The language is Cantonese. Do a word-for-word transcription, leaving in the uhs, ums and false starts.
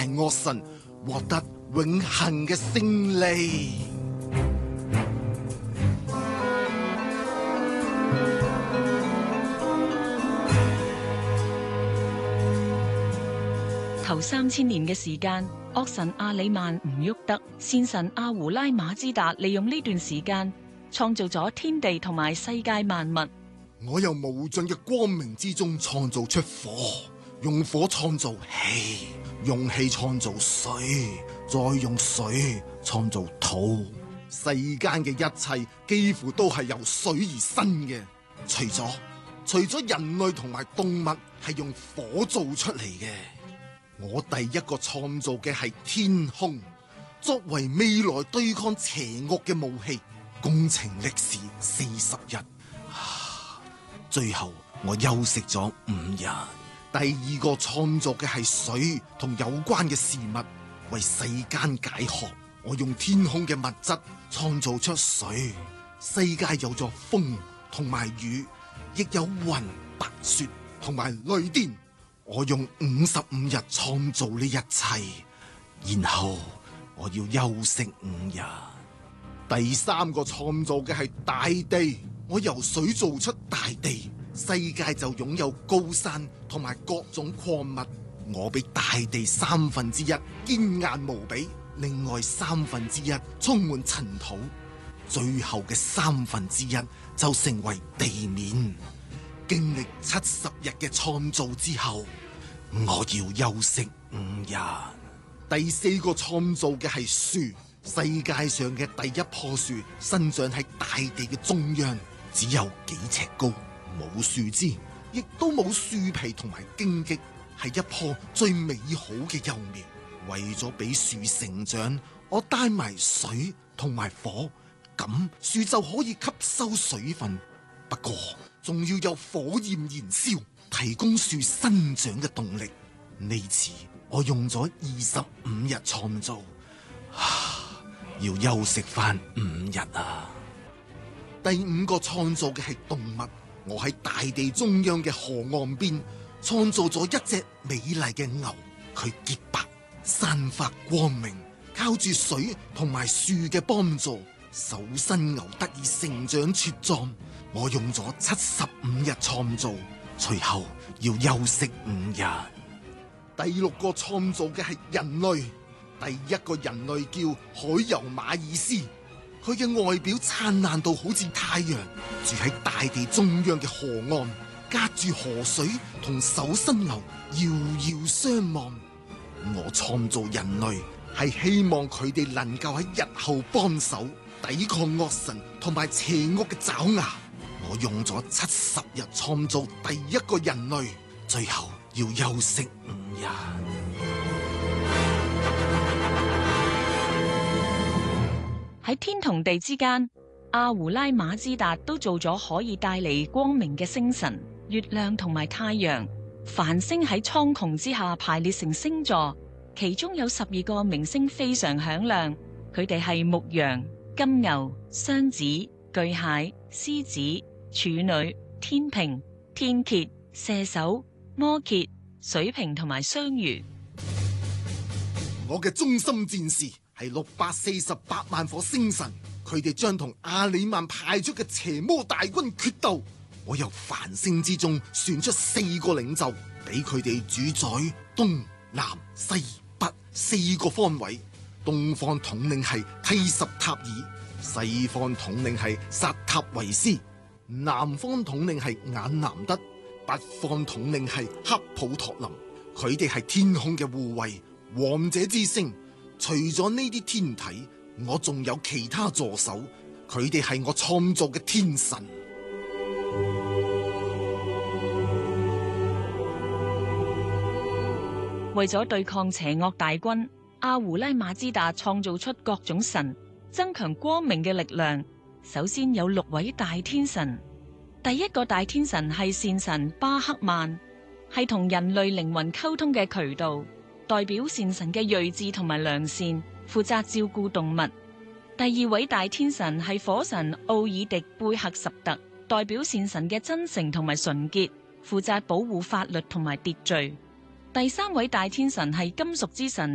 埋惡神，獲得永恆嘅勝利。 頭三千年嘅時間，惡神阿里曼唔喐得，善神阿胡拉馬茲達利用呢段時間創造咗天地同埋世界萬物。 我由無盡嘅光明之中創造出火，用火創造氣，用氣創造水，再用水創造土。世間嘅一切幾乎都係由水而生嘅，除咗除咗人類同埋動物係用火做出嚟嘅。我第一個創造嘅係天空，作為未來對抗邪惡嘅武器。工程歷時四十日，最後我休息咗五日。第二個創造嘅係水同有關嘅事物，為世間解渴。我用天空嘅物質創造出水，世界有咗風同埋雨，亦有雲、白雪同埋雷電。我用五十五日創造呢一切，然後我要休息五日。第三個創造嘅係大地，我由水做出大地，世界就擁有高山同埋各種礦物。我比大地三分之一堅硬無比，另外三分之一充滿塵土，最後嘅三分之一就成為地面。經歷七十日嘅創造之後，我要休息五日。第四個創造嘅係樹，世界上嘅第一棵樹生長喺大地嘅中央，只有幾尺高，冇樹枝，亦都冇樹皮同埋荊棘，係一棵最美好嘅幼苗。為咗俾樹成長，我帶埋水同埋火，咁樹就可以吸收水分。不過仲要有火焰燃燒，提供樹生長嘅動力。呢次我用咗二十五日創造，要休息翻五日啊！第五個創造嘅係動物，我喺大地中央嘅河岸邊創造咗一隻美麗嘅牛，佢潔白，散發光明，靠住水同埋樹嘅幫助，首生牛得以成長茁壯。我用咗七十五日創造，隨後要休息五日。第六個創造嘅係人類，第一個人類叫海尤馬爾斯，佢嘅外表燦爛到好似太陽，住喺大地中央嘅河岸，隔住河水同首生牛遙遙相望。我創造人類係希望佢哋能夠喺日後幫手抵抗惡神同埋邪惡嘅爪牙。我用咗七十日創造第一個人類，最後要休息五日。 喺天同地之間，阿胡拉馬茲達都做咗可以帶嚟光明嘅星辰、月亮同埋太陽。繁星喺蒼穹之下排列成星座，其中有十二個明星非常響亮，佢哋係牧羊、金牛、雙子、巨蟹、獅子、處女、天平、天蠍、射手、摩羯、水瓶同埋雙魚。 我嘅中心戰士係六百四十八萬顆星辰，佢哋將同阿里曼派出嘅邪魔大軍決鬥。我由繁星之中選出四個領袖，俾佢哋主宰東南西北四個方位。東方統領係梯什塔爾，西方統領係薩塔維斯，南方統領係眼南德，北方統領係克普托林。佢哋係天空嘅護衛，王者之星。除咗呢啲天體，我仲有其他助手，佢哋係我創造嘅天神。 為咗對抗邪惡大軍，阿胡拉馬茲達創造出各種神，增強光明嘅力量。首先有六位大天神，第一個大天神係善神巴克曼，係同人類靈魂溝通嘅渠道，代表善神嘅睿智同埋良善，負責照顧動物。第二位大天神係火神奧爾迪貝克什特，代表善神嘅真誠同埋純潔，負責保護法律同埋秩序。第三位大天神係金屬之神